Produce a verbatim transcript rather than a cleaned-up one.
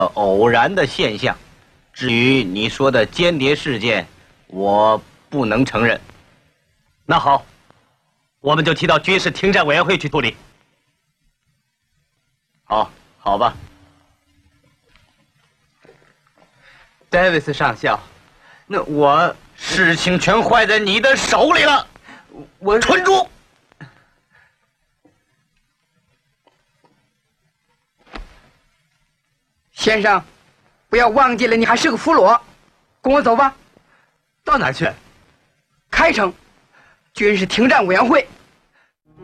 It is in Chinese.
偶然的现象。至于你说的间谍事件，我不能承认。 那好，我们就提到军事停战委员会去处理。 好，好吧。 戴维斯上校，那我事情全坏在你的手里了， 我蠢猪！ 先生，不要忘记了，你还是个俘虏。跟我走吧。 到哪儿去？ 开城，军事停战委员会。